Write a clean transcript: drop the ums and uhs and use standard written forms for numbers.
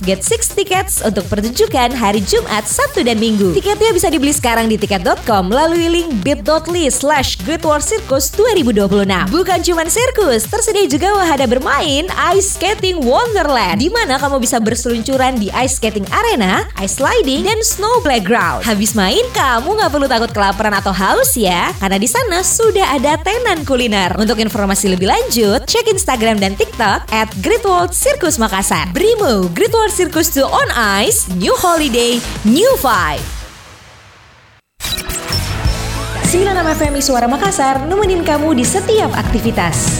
Get 6 tickets untuk pertunjukan hari Jumat, Sabtu, dan Minggu. Tiketnya bisa dibeli sekarang di tiket.com melalui link bit.ly/GreatWallCircus 2026. Bukan cuma sirkus, tersedia juga wahana bermain Ice Skating Wonderland, di mana kamu bisa berseluncuran di ice skating arena, ice sliding, dan snow playground. Habis main, kamu nggak perlu takut kelaparan atau haus ya, karena di sana sudah ada tenan kuliner. Untuk informasi lebih lanjut, cek Instagram dan TikTok @GreatWallCircus Makassar. Brimo, Great Wall Circus 2 on Ice, New Holiday, New Vibe. 96 FM Suara Makassar nemenin kamu di setiap aktivitas.